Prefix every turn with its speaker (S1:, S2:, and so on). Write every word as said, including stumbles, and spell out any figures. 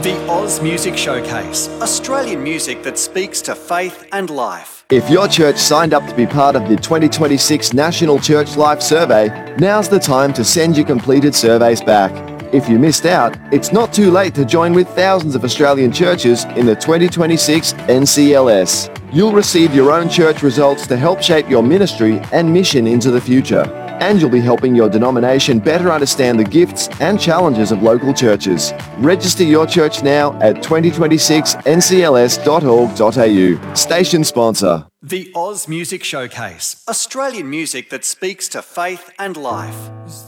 S1: The Oz Music Showcase, Australian music that speaks to faith and life.
S2: If your church signed up to be part of the twenty twenty-six National Church Life Survey, now's the time to send your completed surveys back. If you missed out, it's not too late to join with thousands of Australian churches in the twenty twenty-six N C L S. You'll receive your own church results to help shape your ministry and mission into the future. And you'll be helping your denomination better understand the gifts and challenges of local churches. Register your church now at twenty twenty-six N C L S dot org dot A U. Station sponsor.
S1: The Oz Music Showcase, Australian music that speaks to faith and life.